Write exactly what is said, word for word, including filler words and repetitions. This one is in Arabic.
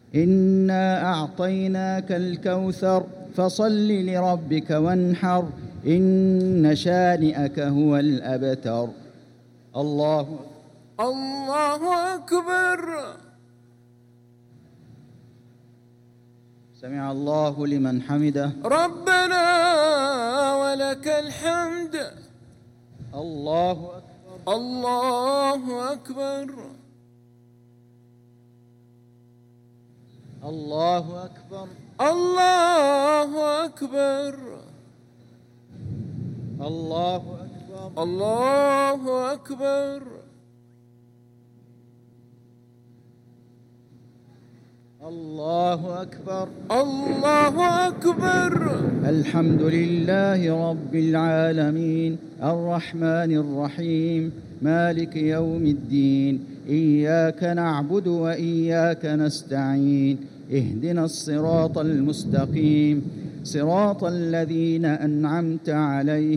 إنا أعطيناك الكوثر فصل لربك وانحر إن شانئك هو الأبتر. الله الله أكبر. سمع الله لمن حمده. ربنا ولك الحمد. الله أكبر. الله أكبر. الله أكبر. الله أكبر. الله أكبر. الله أكبر. الله أكبر. الله أكبر. الحمد لله رب العالمين الرحمن الرحيم مالك يوم الدين إياك نعبد وإياك نستعين اهدنا الصراط المستقيم صراط الذين أنعمت عليهم